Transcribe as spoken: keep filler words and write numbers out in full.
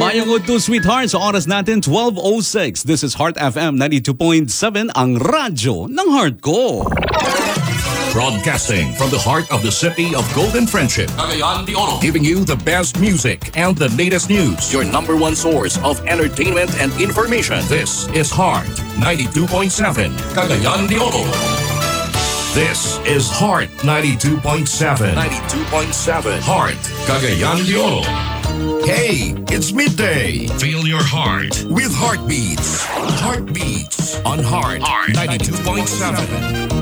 Mayong Udto Sweetheart sa oras natin twelve oh six. This is Heart F M ninety-two point seven, ang radyo ng heart ko. Broadcasting from the heart of the city of Golden Friendship, Cagayan de Oro, giving you the best music and the latest news. Your number one source of entertainment and information. This is Heart ninety-two point seven, Cagayan de Oro. This is Heart ninety-two point seven. ninety-two point seven. Heart, Cagayan de Oro. Hey, it's midday. Feel your heart with Heartbeats. Heartbeats on Heart, Heart ninety-two point seven.